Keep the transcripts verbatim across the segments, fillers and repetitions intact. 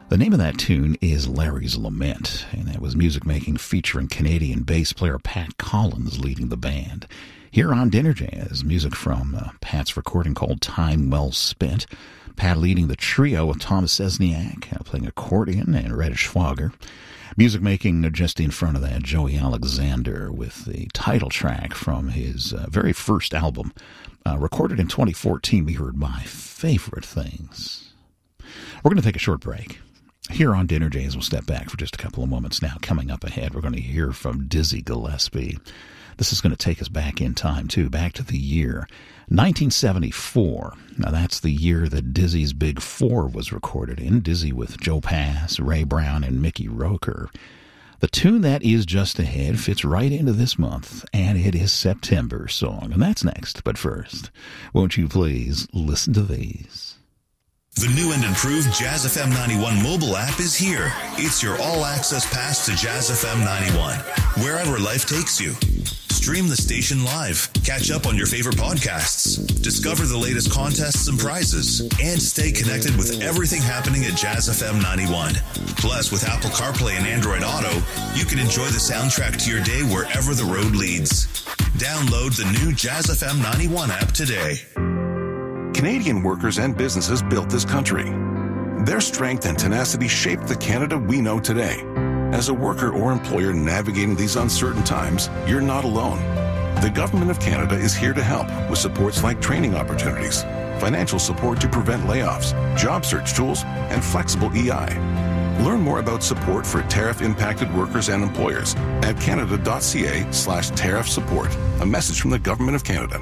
The name of that tune is Larry's Lament, and that was music making featuring Canadian bass player Pat Collins leading the band. Here on Dinner Jazz, music from uh, Pat's recording called Time Well Spent. Pat leading the trio with Thomas Sesniak, uh, playing accordion, and Rhett Schwager. Music making just in front of that, Joey Alexander with the title track from his uh, very first album, uh, recorded in twenty fourteen. We heard My Favorite Things. We're going to take a short break. Here on Dinner Jazz, we'll step back for just a couple of moments now. Coming up ahead, we're going to hear from Dizzy Gillespie. This is going to take us back in time, too, back to the year nineteen seventy-four. Now, that's the year that Dizzy's Big Four was recorded in. Dizzy with Joe Pass, Ray Brown, and Mickey Roker. The tune that is just ahead fits right into this month, and it is September's song. And that's next. But first, won't you please listen to these? The new and improved Jazz F M ninety-one mobile app is here. It's your all-access pass to Jazz F M ninety-one, wherever life takes you. Stream the station live, catch up on your favorite podcasts, discover the latest contests and prizes, and stay connected with everything happening at Jazz F M ninety-one. Plus, with Apple CarPlay and Android Auto, you can enjoy the soundtrack to your day wherever the road leads. Download the new Jazz F M ninety-one app today. Canadian workers and businesses built this country. Their strength and tenacity shaped the Canada we know today. As a worker or employer navigating these uncertain times, you're not alone. The Government of Canada is here to help with supports like training opportunities, financial support to prevent layoffs, job search tools, and flexible E I. Learn more about support for tariff-impacted workers and employers at canada.ca slash tariff support. A message from the Government of Canada.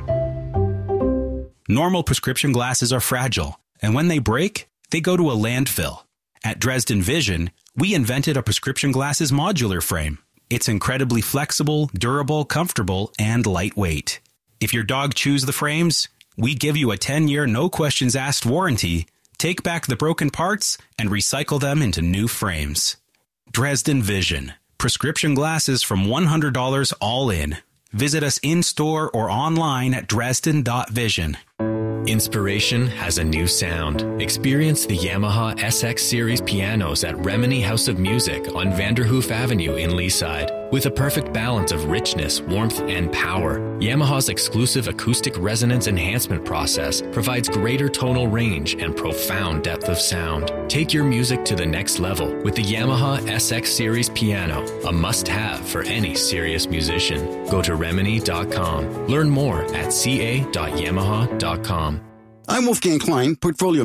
Normal prescription glasses are fragile, and when they break, they go to a landfill. At Dresden Vision, we invented a prescription glasses modular frame. It's incredibly flexible, durable, comfortable, and lightweight. If your dog chews the frames, we give you a ten-year no-questions-asked warranty, take back the broken parts, and recycle them into new frames. Dresden Vision. Prescription glasses from one hundred dollars all in. Visit us in-store or online at dresden dot vision. Inspiration has a new sound. Experience the Yamaha S X Series pianos at Remini House of Music on Vanderhoof Avenue in Leaside. With a perfect balance of richness, warmth, and power, Yamaha's exclusive acoustic resonance enhancement process provides greater tonal range and profound depth of sound. Take your music to the next level with the Yamaha S X Series piano, a must-have for any serious musician. Go to remini dot com. Learn more at c a dot yamaha dot com. I'm Wolfgang Klein, Portfolio